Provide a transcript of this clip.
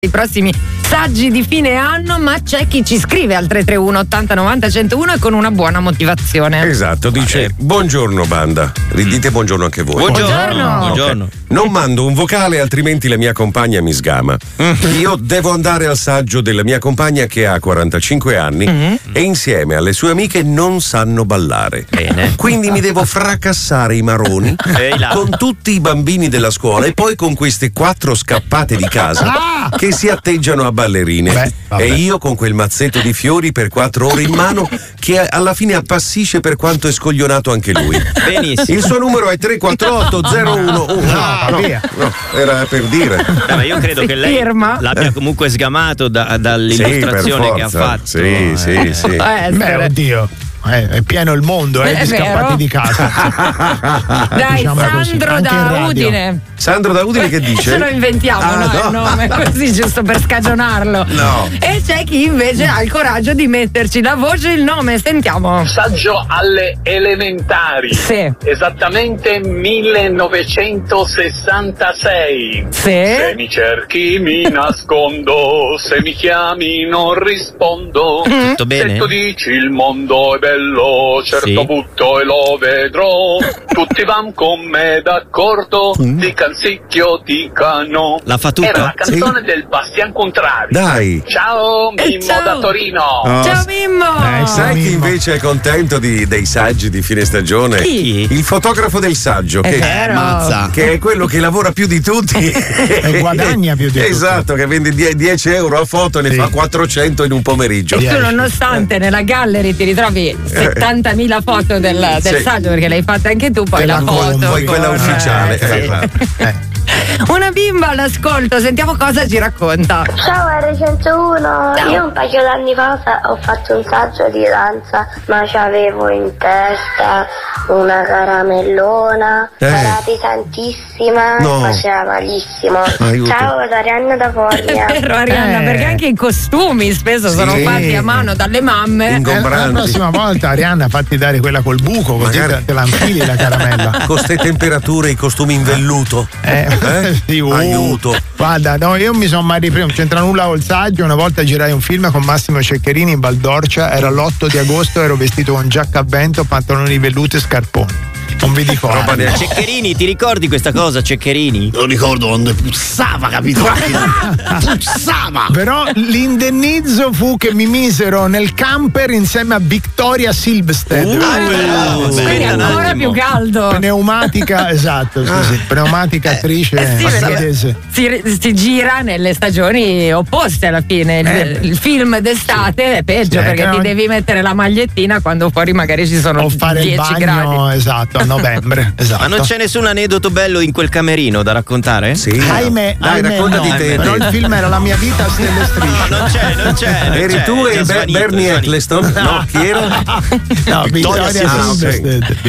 i prossimi saggi di fine anno, ma c'è chi ci scrive al 331 80 90 101 e con una buona motivazione. Esatto, dice: buongiorno banda, ridite buongiorno anche voi. Buongiorno. Non mando un vocale, altrimenti la mia compagna mi sgama. Io devo andare al saggio della mia compagna che ha 45 anni e insieme alle sue amiche non sanno ballare. Bene. Quindi mi devo fracassare i maroni con tutti i bambini della scuola e poi con queste 4 scappate di casa che si atteggiano a ballerine. E io con quel mazzetto di fiori per 4 ore in mano che alla fine appassisce per quanto è scoglionato anche lui. Benissimo. Il suo numero è 348 01. No, era per dire. Ma io credo che lei l'abbia comunque sgamato dall'illustrazione che ha fatto. Sì. Beh, oddio. È pieno il mondo di scappati di casa. Dai, diciamo Sandro da Udine. Sandro da Udine che dice? Ce lo inventiamo il nome così giusto per scagionarlo. No. E c'è chi invece ha il coraggio di metterci la voce e il nome. Sentiamo. Saggio alle elementari. Sì. Esattamente 1966. Sì. Se mi cerchi mi nascondo, se mi chiami non rispondo. Tutto bene? Se tu dici il mondo è bello, certo butto e lo vedrò. Tutti van con me d'accordo, dicano sicchio, dicano. La fa tutta? Era la canzone del Bastian Contrario. Dai. Ciao Mimmo da Torino. Ciao Mimmo. Sai chi invece è contento dei saggi di fine stagione? Chi? Il fotografo del saggio, che è quello che lavora più di tutti e guadagna più di tutti. Esatto, che vende 10 euro a foto e ne fa 400 in un pomeriggio. E tu nonostante nella gallery ti ritrovi 70.000 foto del saggio, perché l'hai fatta anche tu, poi la foto. Poi quella ufficiale. Una bimba all'ascolto, sentiamo cosa ci racconta. Ciao R101, io un paio d'anni fa ho fatto un saggio di danza, ma c'avevo in testa una caramellona, era pesantissima, faceva malissimo. Ciao da Arianna da Foglia. È vero Arianna, perché anche i costumi spesso sono fatti a mano dalle mamme. La prossima volta Arianna fatti dare quella col buco, così te la infili la caramella. Con ste temperature i costumi in velluto. Aiuto. Guarda, no, io mi sono mai ripreso, non c'entra nulla col saggio. Una volta girai un film con Massimo Ceccherini in Valdorcia, era l'8 di agosto, ero vestito con giacca a vento, pantaloni di velluto e scarponi. Non vi dico roba neanche. Ceccherini, ti ricordi questa cosa, Ceccherini? Lo ricordo quando puzzava, capito? Puzzava! Però l'indennizzo fu che mi misero nel camper insieme a Victoria Silvstedt. Quindi ancora più caldo. Pneumatica, esatto, pneumatica attrice svedese. Si gira nelle stagioni opposte alla fine. Il film d'estate è peggio perché ti devi mettere la magliettina quando fuori magari ci sono 10 fare il bagno, gradi. Esatto, a novembre. Esatto. Ma non c'è nessun aneddoto bello in quel camerino da raccontare? Sì. Ahimè, raccontati te. Però il film era La mia vita a stelle strisce. Non c'è. Eri tu e Bernie Eccleston? No, chi era? No, Victoria Silvstedt.